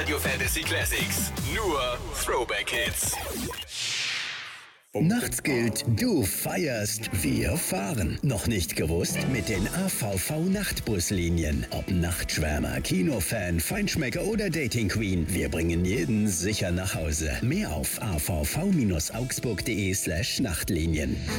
Radio Fantasy Classics. Nur Throwback Hits. Nachts gilt, du feierst, wir fahren. Noch nicht gewusst? Mit den AVV-Nachtbuslinien. Ob Nachtschwärmer, Kinofan, Feinschmecker oder Dating Queen. Wir bringen jeden sicher nach Hause. Mehr auf avv-augsburg.de/Nachtlinien.